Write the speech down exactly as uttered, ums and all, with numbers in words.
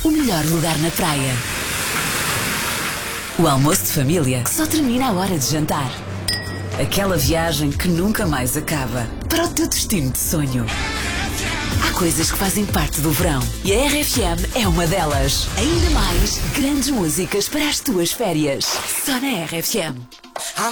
o melhor lugar na praia. O almoço de família que só termina à hora de jantar. Aquela viagem que nunca mais acaba para o teu destino de sonho. Há coisas que fazem parte do verão e a R F M é uma delas. Ainda mais grandes músicas para as tuas férias. Só na R F M.